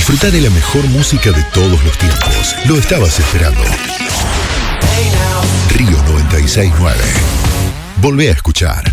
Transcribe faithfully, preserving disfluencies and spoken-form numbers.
Disfruta de la mejor música de todos los tiempos. Lo estabas esperando. Río noventa y seis punto nueve. Volvé a escuchar.